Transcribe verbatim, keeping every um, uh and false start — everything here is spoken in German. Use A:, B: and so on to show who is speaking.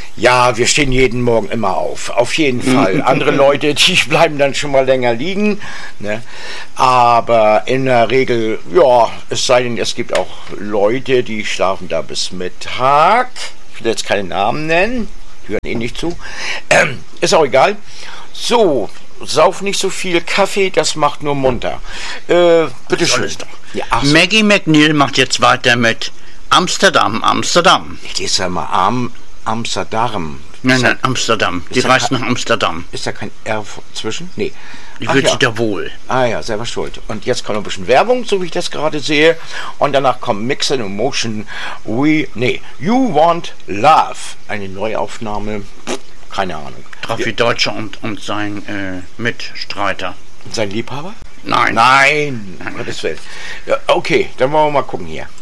A: Ja, wir stehen jeden Morgen immer auf, auf jeden Fall. Andere Leute, die bleiben dann schon mal länger liegen, ne? Aber in der Regel, ja, es sei denn, es gibt auch Leute, die schlafen da bis Mittag. Ich will jetzt keine Namen nennen, die hören eh nicht zu. Ähm, ist auch egal. So, sauf nicht so viel Kaffee, das macht nur munter. Äh, bitteschön.
B: Ja, so. Maggie McNeil macht jetzt weiter mit Amsterdam, Amsterdam.
A: Ich lese ja mal Am Amsterdam.
B: Nein, nein, Amsterdam. Die reist nach Amsterdam.
A: Ist da kein R zwischen? Nee.
B: Die wird ja. da wohl.
A: Ah ja, selber schuld. Und jetzt kommt noch ein bisschen Werbung, so wie ich das gerade sehe. Und danach kommt Mix and Emotion. We, nee, You Want Love. Eine Neuaufnahme. Keine Ahnung.
B: Raffi Deutscher und, und sein äh, Mitstreiter.
A: Sein Liebhaber?
B: Nein.
A: Nein. Nein. Ja, okay, dann wollen wir mal gucken hier.